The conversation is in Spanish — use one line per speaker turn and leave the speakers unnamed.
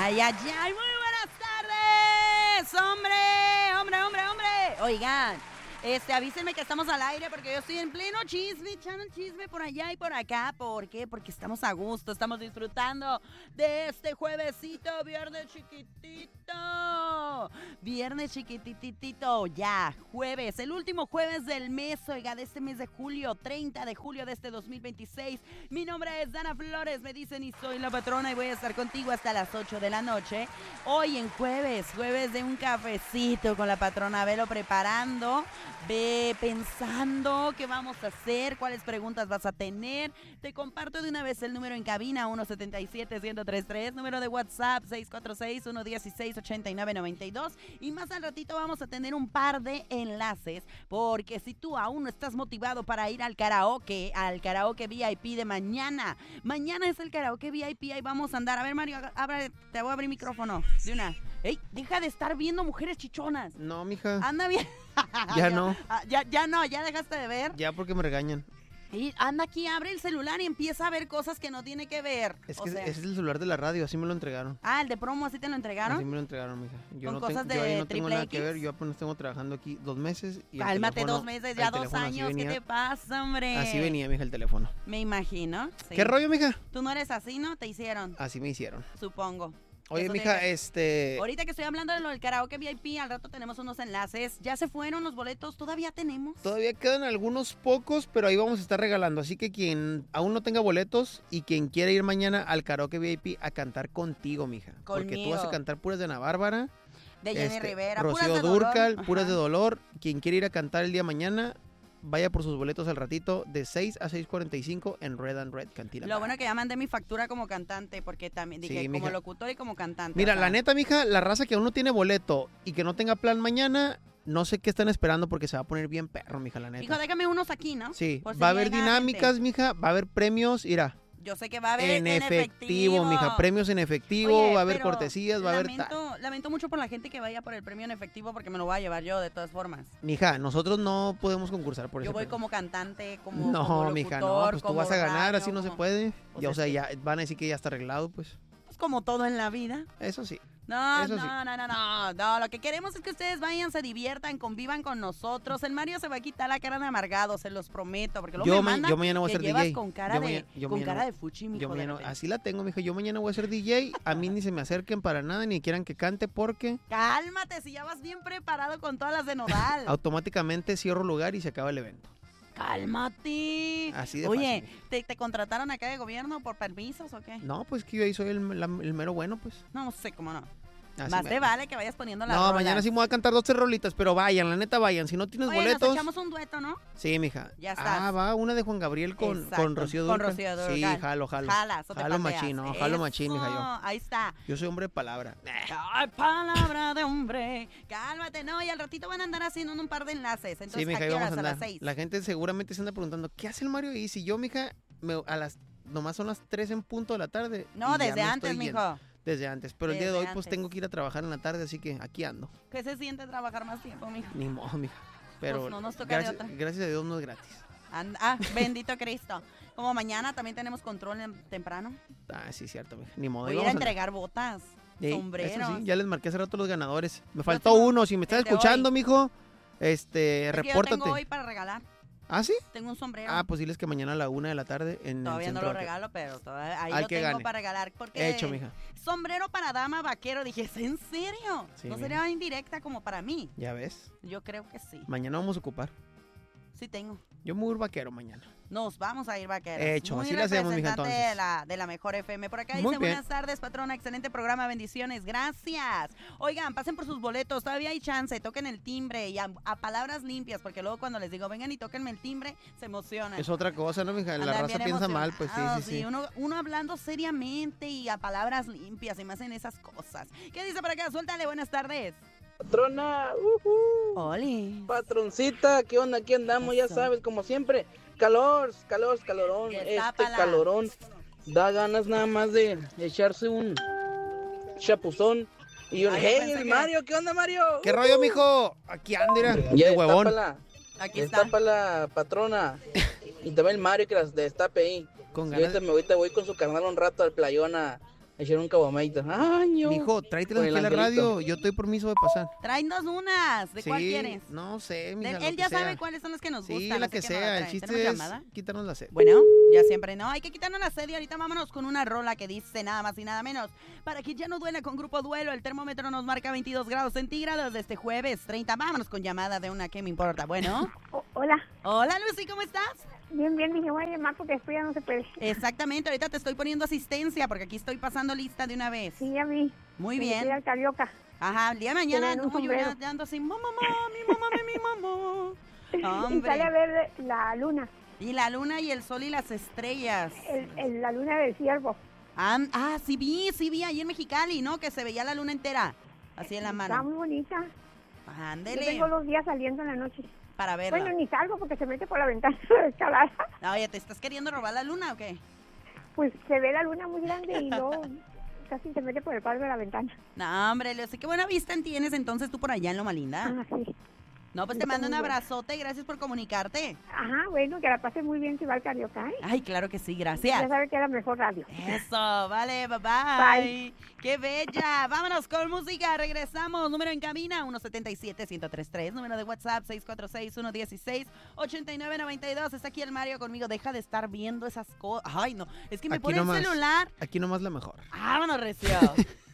Ay, ay, ay, muy buenas tardes, hombre. Oigan, avísenme que estamos al aire porque yo estoy en pleno chisme, echando el chisme por allá y por acá. ¿Por qué? Porque estamos a gusto, estamos disfrutando de este juevesito, viernes chiquititito, ya, jueves, el último jueves del mes, oiga, de este mes de julio, 30 de julio de este 2026. Mi nombre es Dana Flores, me dicen, y soy la patrona y voy a estar contigo hasta las 8 de la noche. Hoy en jueves de un cafecito con la patrona, velo preparando. Ve pensando qué vamos a hacer, cuáles preguntas vas a tener. Te comparto de una vez el número en cabina, 177-1033, número de WhatsApp, 646-116-8992. Y más al ratito vamos a tener un par de enlaces, porque si tú aún no estás motivado para ir al karaoke VIP de mañana es el karaoke VIP, ahí vamos a andar. A ver, Mario, te voy a abrir micrófono de una. ¡Ey! Deja de estar viendo mujeres chichonas.
No, mija.
Anda bien.
Ya no.
Ya no, ya dejaste de ver.
Ya porque me regañan.
Y anda aquí, abre el celular y empieza a ver cosas que no tiene que ver.
Es que ese es el celular de la radio, así me lo entregaron.
Ah, el de promo, ¿así te lo entregaron?
Así me lo entregaron, mija. Yo
¿Con
no
cosas
yo ahí
de
no tengo
triple
nada
X?
que ver, yo apenas tengo trabajando aquí 2 meses. Y
Cálmate, 2 meses, ya 2 años, ¿qué te pasa, hombre?
Así venía, mija, el teléfono.
Me imagino. Sí.
¿Qué rollo, mija?
Tú no eres así, ¿no? Te hicieron.
Así me hicieron.
Supongo.
Oye,
Eso
mija,
Ahorita que estoy hablando de lo del karaoke VIP, al rato tenemos unos enlaces. ¿Ya se fueron los boletos? ¿Todavía tenemos?
Todavía quedan algunos pocos, pero ahí vamos a estar regalando. Así que quien aún no tenga boletos y quien quiera ir mañana al karaoke VIP a cantar contigo, mija.
Conmigo.
Porque tú vas a cantar puras de Ana Bárbara.
De Jenny Rivera.
Rocío Dúrcal, puras de dolor. Quien quiere ir a cantar el día de mañana, vaya por sus boletos al ratito de 6 a 6:45 en Red and Red Cantina.
Lo bueno es que ya mandé mi factura como cantante, porque también dije
Sí,
como
mija.
locutor y como cantante.
Mira,
o sea,
la neta, mija, la raza que aún no tiene boleto y que no tenga plan mañana, no sé qué están esperando porque se va a poner bien perro, mija, la neta.
Hijo, déjame unos aquí, ¿no?
Sí,
Por si
va a haber
llega
dinámicas,
gente.
mija, va a haber premios, mira.
Yo sé que va a haber
En efectivo, mija, premios en efectivo,
Oye,
va a haber
pero
cortesías, va a haber...
Lamento mucho por la gente que vaya por el premio en efectivo porque me lo voy a llevar yo de todas formas.
Mija, nosotros no podemos concursar por eso.
Yo voy como cantante, como
No,
como
mija,
locutor,
no, pues tú
como
vas a ganar,
radio,
así no se
como-
puede.
Pues
Ya, o
es
sea,
que-
ya van a decir que ya está arreglado, pues.
Pues como todo en la vida.
Eso sí.
No,
Eso sí.
no, lo que queremos es que ustedes vayan, se diviertan, convivan con nosotros. El Mario se va a quitar la cara de amargado, se los prometo, porque luego
Yo,
me
ma-
mandan
yo mañana voy a
que
ser
llevas
DJ.
con cara
Yo
de,
mañana- yo
con
mañana-
cara de fuchi, mijo,
Yo
de
mañana,
repente.
así la tengo, mija. Yo mañana voy a ser DJ. A mí ni se me acerquen para nada, ni quieran que cante porque
Cálmate, si ya vas bien preparado con todas las de Nodal.
automáticamente cierro lugar y se acaba el evento.
Cálmate.
Así de
Oye,
fácil.
¿te contrataron acá de gobierno por permisos o qué?
No, pues que yo ahí soy el mero bueno, pues.
No sé cómo no.
Así
Más
me-
te vale que vayas poniendo las
No,
rolas.
mañana sí me voy a cantar 2, 3 rolitas, pero vayan, la neta vayan. Si no tienes
Oye,
boletos.
nos echamos un dueto, ¿no?
Sí, mija.
Ya estás.
Ah, va una de Juan Gabriel con
Exacto,
Rocío
con
Dúrcal.
Rocío
Sí,
Dúrcal.
jalo.
Jalas, o te
Jalo
paseas.
machín, no, jalo machín, mija, yo.
Ahí está.
Yo soy hombre de palabra.
Ay, palabra de hombre. Cálmate, no, y al ratito van a andar haciendo un par de enlaces. Entonces,
Sí, mija,
¿a
ahí
qué
vamos
horas?
a
A las
andar.
6.
La gente seguramente se anda preguntando, ¿qué hace el Mario ahí? Si yo, mija, nomás son las 3 en punto de la tarde.
No,
y ya
desde
me
antes,
estoy yendo.
mijo.
Desde antes, pero el día de
Desde
hoy pues
antes.
tengo que ir a trabajar en la tarde, así que aquí ando.
¿Qué se siente trabajar más tiempo, mijo?
Ni modo, mija. Pero
Pues no nos toca de
gracias,
otra.
gracias a Dios no es gratis.
Bendito Cristo. Como mañana también tenemos control temprano.
Ah, sí, cierto, mija. Ni modo.
Voy
ahí
a ir a
vamos a andar.
entregar botas,
Sí,
sombreros.
eso sí, ya les marqué hace rato los ganadores. Me faltó
tengo
uno. Si me estás
el de
escuchando,
hoy.
mijo,
Es que yo
repórtate.
tengo hoy para regalar.
¿Ah, sí?
Tengo un sombrero.
Ah, pues diles que mañana a la 1 de la tarde en
Todavía
el
no
centro.
lo regalo, pero ahí
Al
lo
que
tengo
gane.
para regalar. Porque
Hecho, mija.
sombrero para dama vaquero. Dije, ¿es en serio?
Sí,
¿No
mija.
sería indirecta como para mí?
Ya ves.
Yo creo que sí.
Mañana vamos a ocupar.
Sí tengo.
Yo me voy a ir vaquero mañana.
Nos vamos a ir vaqueros.
Hecho,
Muy
así le hacemos, mija,
representante
entonces.
de la mejor FM. Por acá
Muy
dice,
bien.
buenas tardes, patrona, excelente programa, bendiciones, gracias. Oigan, pasen por sus boletos, todavía hay chance, toquen el timbre y a palabras limpias, porque luego cuando les digo, vengan y tóquenme el timbre, se emocionan.
Es otra cosa, ¿no, mija? La
Andan
raza
bien
piensa mal, pues sí,
emocionados,
sí, sí.
Uno hablando seriamente y a palabras limpias y me hacen esas cosas. ¿Qué dice por acá? Suéltale, buenas tardes.
Patrona,
Oli.
patroncita, ¿qué onda? Aquí andamos, ya
Eso.
sabes, como siempre. Calorón.
Que
Este
tápala.
calorón da ganas nada más de echarse un chapuzón. Y un
Ay, yo
hey,
pensé
el
que-
Mario, ¿qué onda, Mario?
¿Qué rollo, mijo? Aquí ando, mira.
Ya
De huevón.
destápala,
Aquí está.
destápala, patrona. Y también el Mario que las destape ahí.
Con
Y
ganas.
ahorita voy con su carnal un rato al playón a echar un caguamita. Ay, yo.
Mijo, tráetelas
Con
aquí
el
a la
angelito.
radio. Yo estoy permiso de pasar.
Tráenos unas. ¿De cuál
Sí,
quieres?
No sé, mija, lo
Él
que
ya
sea.
sabe cuáles son las que nos
Sí,
gustan.
la
así
que
nos la
sea. El
traen.
chiste
¿Tenemos
es
llamada?
quitarnos la sed.
Bueno, ya siempre no. Hay que quitarnos la sed y ahorita vámonos con una rola que dice nada más y nada menos. Para que ya no duela con Grupo Duelo, el termómetro nos marca 22 grados centígrados de este jueves 30. Vámonos con llamada de una que me importa. Bueno.
Hola,
Hola, Lucy, ¿cómo estás?
bien, dije, voy a llamar porque después ya no se puede.
Exactamente, ahorita te estoy poniendo asistencia porque aquí estoy pasando lista de una vez.
Sí, ya vi.
Muy
Que
bien.
ir al Carioca.
Ajá, el día de mañana
Tener un
no, yo
sombrero.
ya ando así, mamá, mi mamá.
Y sale a
Hombre.
ver la luna,
Y la luna y el sol y las estrellas.
la luna del ciervo.
Sí vi ahí en Mexicali, ¿no? Que se veía la luna entera, así en la
Está
mano.
muy bonita. Yo
Ándele,
tengo 2 días saliendo en la noche.
para verla.
Bueno, ni salgo porque se mete por la ventana de la escalada.
Oye, ¿te estás queriendo robar la luna o qué?
Pues se ve la luna muy grande y luego casi se mete por el cuadro de la ventana.
No, hombre, Leo, sé qué buena vista tienes entonces tú por allá en Loma Linda.
Sí.
No, pues te
está
mando un
muy buena.
abrazote, gracias por comunicarte.
Ajá, bueno, que la pase muy bien si va al Carioca, ¿eh?
Ay, claro que sí,
Ya
gracias.
sabe que es la mejor radio.
Eso, vale, bye bye.
Bye.
¡Qué bella! Vámonos con música, regresamos. Número en cabina, 177-1033. Número de WhatsApp, 646-116-8992. Está aquí el Mario conmigo. Deja de estar viendo esas cosas. Ay, no, es que me
Aquí
pone el
nomás.
celular.
Aquí nomás la mejor.
Vámonos, recio.